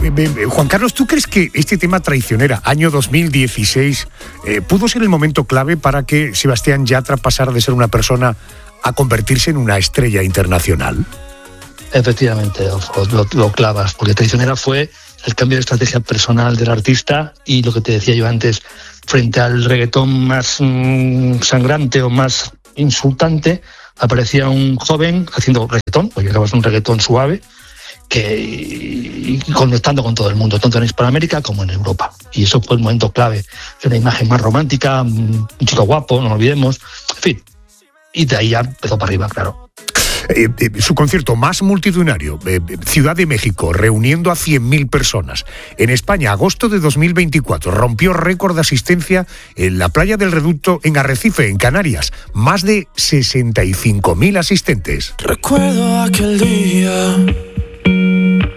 Juan Carlos, ¿tú crees que este tema Traicionera, año 2016, pudo ser el momento clave para que Sebastián Yatra pasara de ser una persona a convertirse en una estrella internacional? Efectivamente, lo clavas, porque Traicionera fue el cambio de estrategia personal del artista y lo que te decía yo antes, frente al reggaetón más sangrante o más insultante, aparecía un joven haciendo reggaetón, porque acabas un reggaetón suave, y conectando con todo el mundo, tanto en Hispanoamérica como en Europa. Y eso fue el momento clave. Una imagen más romántica, un chico guapo, no lo olvidemos, en fin. Y de ahí ya empezó para arriba, claro. Su concierto más multitudinario, Ciudad de México, reuniendo a 100.000 personas. En España, agosto de 2024, rompió récord de asistencia en la playa del Reducto en Arrecife, en Canarias. Más de 65.000 asistentes. Recuerdo aquel día